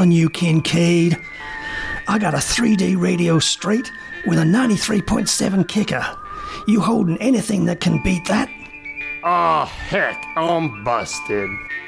telling you, Kincaid. I got a 3D radio straight with a 93.7 kicker. You holding anything that can beat that? Oh, heck, I'm busted.